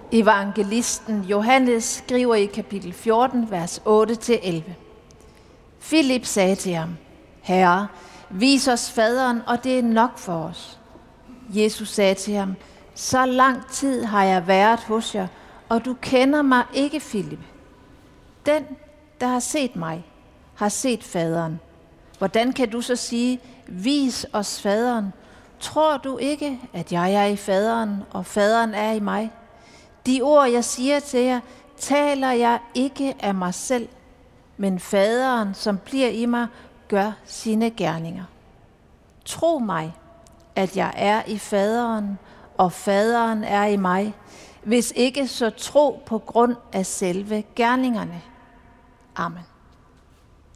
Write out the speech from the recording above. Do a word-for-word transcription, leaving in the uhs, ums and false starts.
Evangelisten Johannes skriver i kapitel fjorten, vers otte til elleve. Filip sagde til ham: Herre, vis os faderen, og det er nok for os. Jesus sagde til ham: Så lang tid har jeg været hos jer, og du kender mig ikke, Filip. Den, der har set mig, har set faderen. Hvordan kan du så sige: Vis os faderen? Tror du ikke, at jeg er i faderen, og faderen er i mig? De ord, jeg siger til jer, taler jeg ikke af mig selv, men faderen, som bliver i mig, gør sine gerninger. Tro mig, at jeg er i faderen, og faderen er i mig. Hvis ikke, så tro på grund af selve gerningerne. Amen.